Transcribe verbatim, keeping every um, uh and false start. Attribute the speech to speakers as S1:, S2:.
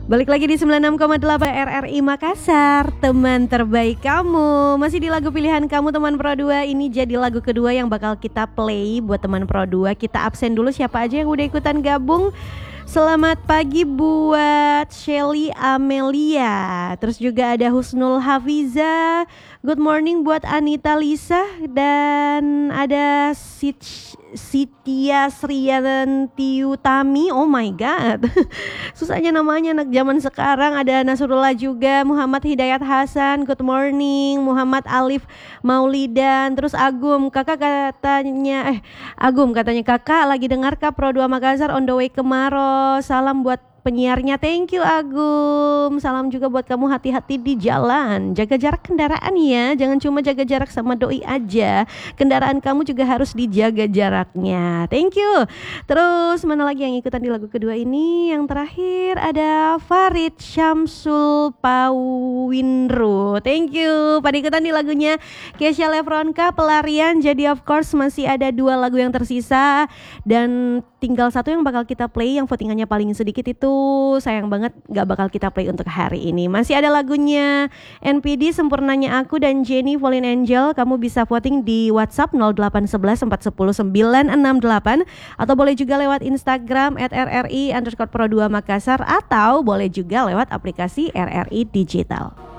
S1: Balik lagi di sembilan puluh enam koma delapan R R I Makassar, teman terbaik kamu. Masih di lagu pilihan kamu teman Pro dua. Ini jadi lagu kedua yang bakal kita play buat teman Pro dua. Kita absen dulu siapa aja yang udah ikutan gabung. Selamat pagi buat Shelly Amelia. Terus juga ada Husnul Hafiza. Good morning buat Anita Lisa. Dan ada Sit Sitia Sriyantiutami. Oh my god. Susahnya namanya anak zaman sekarang. Ada Nasrullah juga, Muhammad Hidayat Hasan. Good morning. Muhammad Alif Maulidan. Terus Agum, kakak katanya Eh Agum katanya kakak lagi dengar Kak Pro dua Makassar on the way ke Maros. Salam buat penyiarnya, thank you Agum. Salam juga buat kamu, hati-hati di jalan, jaga jarak kendaraan ya, jangan cuma jaga jarak sama doi aja, kendaraan kamu juga harus dijaga jaraknya. Thank you. Terus mana lagi yang ikutan di lagu kedua ini? Yang terakhir ada Farid Syamsul Pawindro, thank you pada ikutan di lagunya Kesha Levronka Pelarian. Jadi of course masih ada dua lagu yang tersisa dan tinggal satu yang bakal kita play, yang votingannya paling sedikit itu sayang banget gak bakal kita play untuk hari ini. Masih ada lagunya N P D Sempurnanya Aku dan Jenny Fallen Angel. Kamu bisa voting di WhatsApp nol delapan satu satu empat satu nol sembilan enam delapan atau boleh juga lewat Instagram at rri underscore pro dua Makassar atau boleh juga lewat aplikasi R R I Digital.